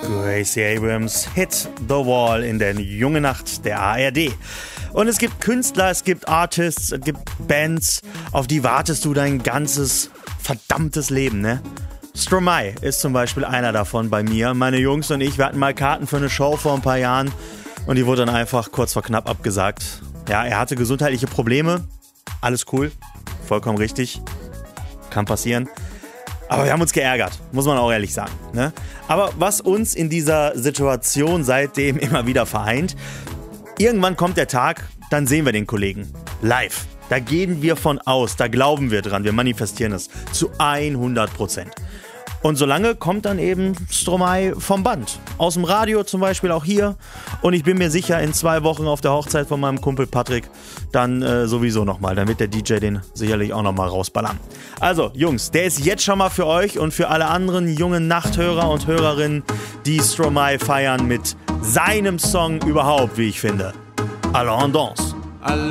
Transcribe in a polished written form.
Gracie Abrams, Hit the Wall in der Junge Nacht der ARD. Und es gibt Künstler, es gibt Artists, es gibt Bands, auf die wartest du dein ganzes verdammtes Leben, ne? Stromae ist zum Beispiel einer davon bei mir. Meine Jungs und ich, wir hatten mal Karten für eine Show vor ein paar Jahren und die wurde dann einfach kurz vor knapp abgesagt. Ja, er hatte gesundheitliche Probleme, alles cool, vollkommen richtig, kann passieren. Aber wir haben uns geärgert, muss man auch ehrlich sagen, ne? Aber was uns in dieser Situation seitdem immer wieder vereint, irgendwann kommt der Tag, dann sehen wir den Kollegen live. Da gehen wir von aus, da glauben wir dran, wir manifestieren es zu 100%. Und solange kommt dann eben Stromae vom Band. Aus dem Radio zum Beispiel auch hier. Und ich bin mir sicher, in 2 Wochen auf der Hochzeit von meinem Kumpel Patrick dann sowieso nochmal. Dann wird der DJ den sicherlich auch nochmal rausballern. Also Jungs, der ist jetzt schon mal für euch und für alle anderen jungen Nachthörer und Hörerinnen, die Stromae feiern mit seinem Song überhaupt, wie ich finde. Alors on danse.